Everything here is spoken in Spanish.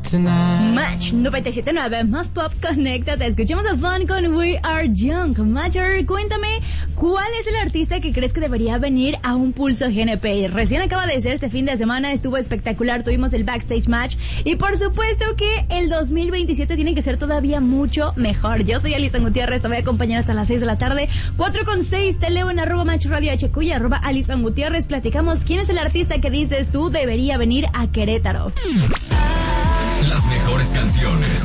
tonight. Match 97.9, más pop, conéctate. Escuchemos a Fun con We Are Young. Matcher, cuéntame, ¿cuál es el artista que crees que debería venir a un Pulso GNP? Recién acaba de ser este fin de semana, estuvo espectacular, tuvimos el Backstage Match y por supuesto que el 2027 tiene que ser todavía mucho mejor. Yo soy Alison Gutiérrez, te voy a acompañar hasta las 6 de la tarde, 4:06, te leo en @MatchRadioHQ y @Alison Gutiérrez. Platicamos quién es el artista que dices tú debería venir a Querétaro. Las mejores canciones,